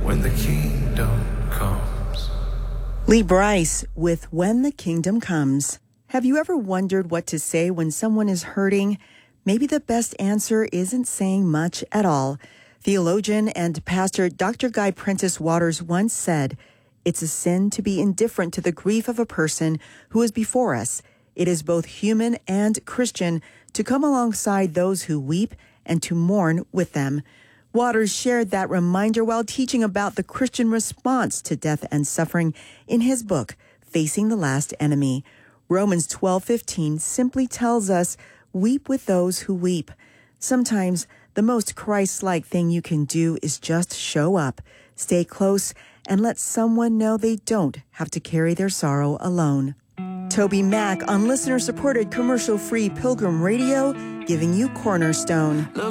when the kingdom comes. Lee Brice with When the Kingdom Comes. Have you ever wondered what to say when someone is hurting? Maybe the best answer isn't saying much at all. Theologian and pastor Dr. Guy Prentice Waters once said, "It's a sin to be indifferent to the grief of a person who is before us. It is both human and Christian to come alongside those who weep and to mourn with them." Waters shared that reminder while teaching about the Christian response to death and suffering in his book, Facing the Last Enemy. Romans 12:15 simply tells us, "Weep with those who weep." Sometimes the most Christ-like thing you can do is just show up, stay close, and let someone know they don't have to carry their sorrow alone. Toby Mac on listener-supported commercial-free Pilgrim Radio, giving you Cornerstone. Look